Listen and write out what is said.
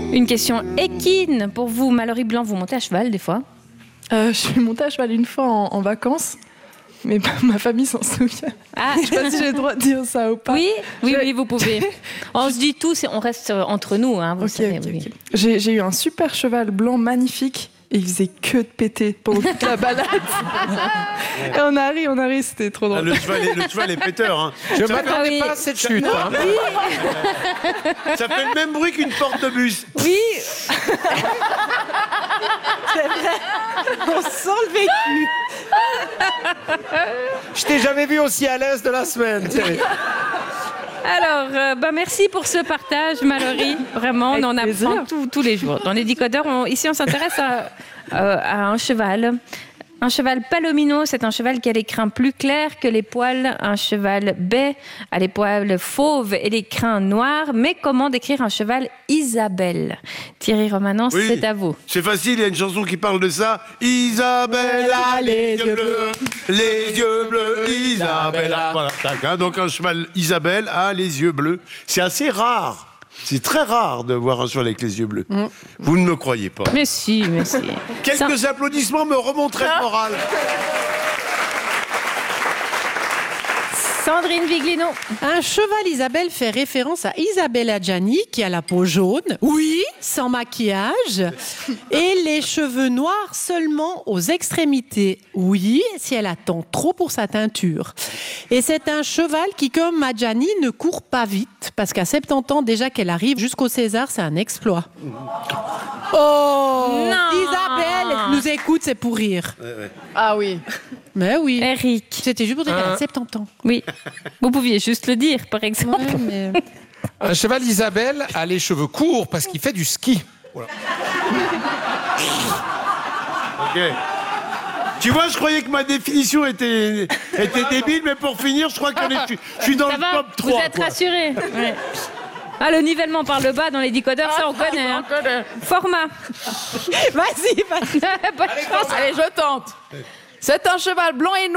Une question équine pour vous, Mallory Blanc. Vous montez à cheval des fois? Je suis montée à cheval une fois en vacances, mais ma famille s'en souvient. Ah. Je sais pas si j'ai le droit de dire ça ou pas. Oui, vous pouvez. On se dit tout, on reste entre nous. Hein, vous savez, ok. oui. J'ai eu un super cheval blanc magnifique et il faisait que de péter pendant toute la balade. Et on a ri, c'était trop drôle. Le cheval est péteur. Hein. Je ne m'attendais pas à cette chute. Hein. Ça fait le même bruit qu'une porte de bus. Oui. C'est vrai. On sent le vécu. Je t'ai jamais vu aussi à l'aise de la semaine. Alors, merci pour ce partage, Mallory. Vraiment, on en plaisir. apprend tous les jours. Dans les décodeurs, ici, on s'intéresse à un cheval. Un cheval palomino, c'est un cheval qui a les crins plus clairs que les poils. Un cheval bai a les poils fauves et les crins noirs. Mais comment décrire un cheval Isabelle? Thierry Romanens, Oui. c'est à vous. C'est facile, il y a une chanson qui parle de ça. Isabelle a les yeux bleus, Isabella. Voilà, tac, hein. Donc un cheval Isabelle a les yeux bleus. C'est assez rare. C'est très rare de voir un cheval avec les yeux bleus. Vous ne me croyez pas. Mais si. Quelques applaudissements me remonteraient le moral. Sandrine Viglino. Un cheval Isabelle fait référence à Isabelle Adjani qui a la peau jaune, oui, sans maquillage, et les cheveux noirs seulement aux extrémités, oui, si elle attend trop pour sa teinture. Et c'est un cheval qui, comme Adjani, ne court pas vite, parce qu'à 70 ans, déjà qu'elle arrive jusqu'au César, c'est un exploit. Oh, Non. Isabelle nous écoute, c'est pour rire. Ah oui. Mais oui. Eric. C'était juste pour dire qu'elle a 70 ans. Oui. Vous pouviez juste le dire, par exemple. Ouais, mais... Un cheval Isabelle a les cheveux courts parce qu'il fait du ski. Voilà. Ok. Tu vois, je croyais que ma définition était débile, mais pour finir, je crois que je suis dans Ça le va, top 3. vous êtes rassurés. Ouais. Ah, le nivellement par le bas dans les décodeurs, ça on connaît. Hein. Format. Vas-y. Bonne chance. Allez, je tente. C'est un cheval blanc et noir.